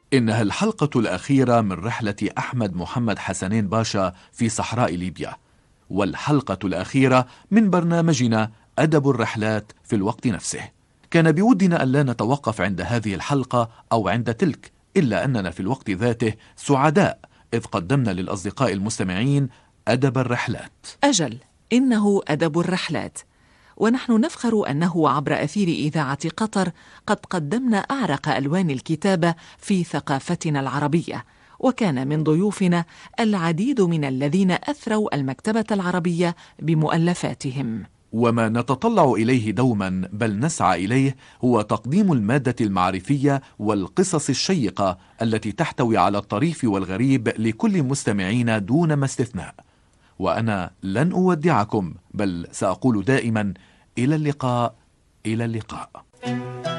إنها الحلقة الأخيرة من رحلة أحمد محمد حسنين باشا في صحراء ليبيا، والحلقة الأخيرة من برنامجنا أدب الرحلات في الوقت نفسه. كان بودنا ألا نتوقف عند هذه الحلقة أو عند تلك، إلا أننا في الوقت ذاته سعداء إذ قدمنا للأصدقاء المستمعين أدب الرحلات. أجل، إنه أدب الرحلات، ونحن نفخر أنه عبر أثير إذاعة قطر قد قدمنا أعرق ألوان الكتابة في ثقافتنا العربية، وكان من ضيوفنا العديد من الذين أثروا المكتبة العربية بمؤلفاتهم. وما نتطلع إليه دوما بل نسعى إليه هو تقديم المادة المعرفية والقصص الشيقة التي تحتوي على الطريف والغريب لكل مستمعين دون ما استثناء. وأنا لن أودعكم، بل سأقول دائما إلى اللقاء، إلى اللقاء.